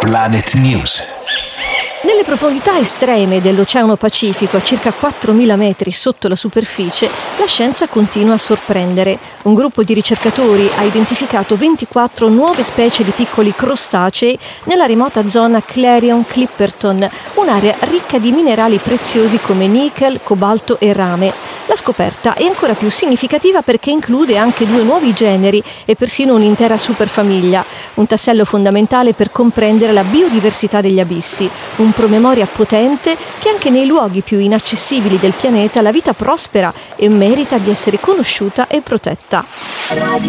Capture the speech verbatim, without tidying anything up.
Planet News. Nelle profondità estreme dell'Oceano Pacifico, a circa quattromila metri sotto la superficie, la scienza continua a sorprendere. Un gruppo di ricercatori ha identificato ventiquattro nuove specie di piccoli crostacei nella remota zona Clarion-Clipperton, un'area ricca di minerali preziosi come nickel, cobalto e rame. La scoperta è ancora più significativa perché include anche due nuovi generi e persino un'intera superfamiglia, un tassello fondamentale per comprendere la biodiversità degli abissi, un promemoria potente che anche nei luoghi più inaccessibili del pianeta la vita prospera e merita di essere conosciuta e protetta.